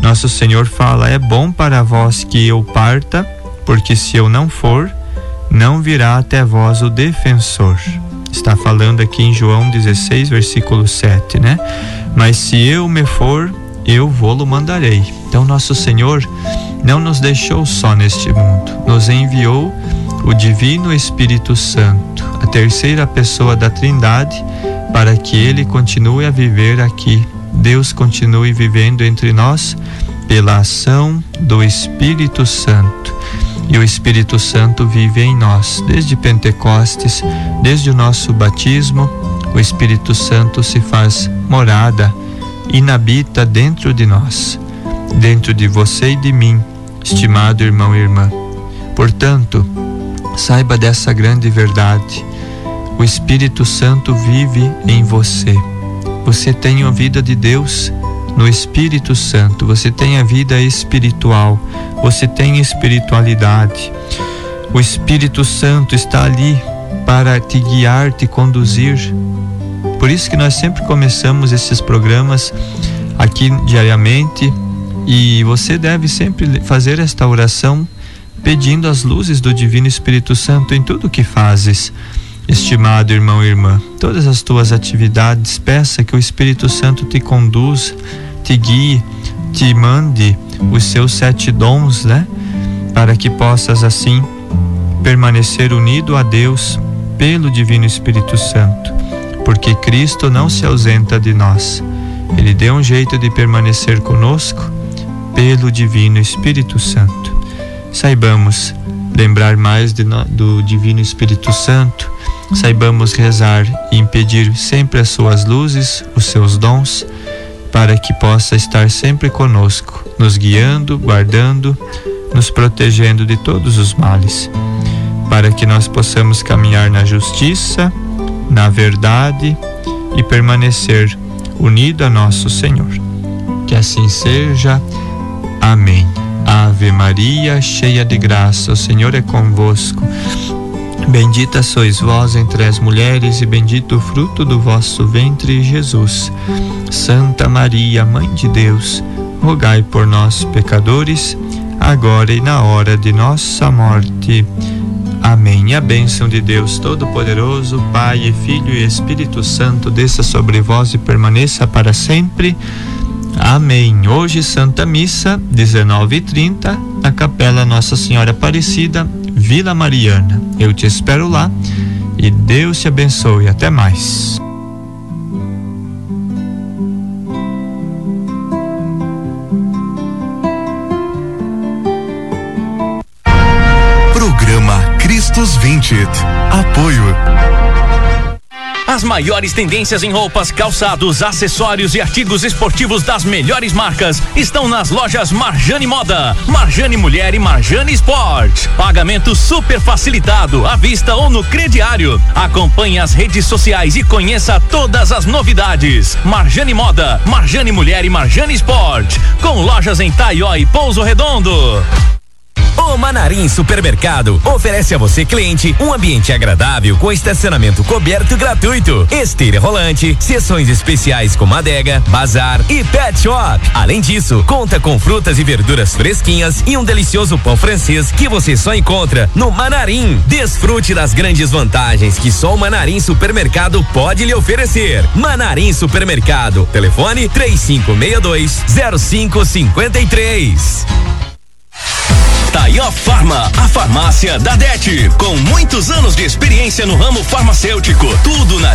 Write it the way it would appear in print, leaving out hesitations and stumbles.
Nosso Senhor fala: é bom para vós que eu parta, porque se eu não for, não virá até vós o defensor. Está falando aqui em João 16, versículo 7, né? Mas se eu me for, eu vô-lo mandarei. Então nosso Senhor não nos deixou só neste mundo, nos enviou o Divino Espírito Santo, a terceira pessoa da Trindade, para que Ele continue a viver aqui. Deus continue vivendo entre nós pela ação do Espírito Santo. E o Espírito Santo vive em nós desde Pentecostes, desde o nosso batismo. O Espírito Santo se faz morada, inabita dentro de nós, dentro de você e de mim, estimado irmão e irmã. Portanto, saiba dessa grande verdade: o Espírito Santo vive em você. Você tem a vida de Deus no Espírito Santo, você tem a vida espiritual, você tem espiritualidade. O Espírito Santo está ali para te guiar, te conduzir. Por isso que nós sempre começamos esses programas aqui diariamente, e você deve sempre fazer esta oração pedindo as luzes do Divino Espírito Santo em tudo o que fazes. Estimado irmão e irmã, todas as tuas atividades, peça que o Espírito Santo te conduza, te guie, te mande os seus 7 dons, né? Para que possas assim permanecer unido a Deus pelo Divino Espírito Santo, porque Cristo não se ausenta de nós. Ele deu um jeito de permanecer conosco pelo Divino Espírito Santo. Saibamos lembrar mais do Divino Espírito Santo, saibamos rezar e pedir sempre as suas luzes, os seus dons, para que possa estar sempre conosco, nos guiando, guardando, nos protegendo de todos os males, para que nós possamos caminhar na justiça, na verdade e permanecer unido a nosso Senhor. Que assim seja. Amém. Ave Maria, cheia de graça, o Senhor é convosco. Bendita sois vós entre as mulheres, e bendito o fruto do vosso ventre, Jesus. Santa Maria, Mãe de Deus, rogai por nós, pecadores, agora e na hora de nossa morte. Amém. E a bênção de Deus Todo-Poderoso, Pai, Filho e Espírito Santo, desça sobre vós e permaneça para sempre. Amém. Hoje, Santa Missa, 19h30, na Capela Nossa Senhora Aparecida, Vila Mariana. Eu te espero lá e Deus te abençoe. Até mais. Programa Christus Vincit. Apoio. As maiores tendências em roupas, calçados, acessórios e artigos esportivos das melhores marcas estão nas lojas Marjane Moda, Marjane Mulher e Marjane Sport. Pagamento super facilitado, à vista ou no crediário. Acompanhe as redes sociais e conheça todas as novidades. Marjane Moda, Marjane Mulher e Marjane Sport, com lojas em Taió e Pouso Redondo. O Manarim Supermercado oferece a você, cliente, um ambiente agradável com estacionamento coberto gratuito, esteira rolante, sessões especiais como adega, bazar e pet shop. Além disso, conta com frutas e verduras fresquinhas e um delicioso pão francês que você só encontra no Manarim. Desfrute das grandes vantagens que só o Manarim Supermercado pode lhe oferecer. Manarim Supermercado, telefone 3562-0553. Taió Farma, a farmácia da Det, com muitos anos de experiência no ramo farmacêutico. Tudo na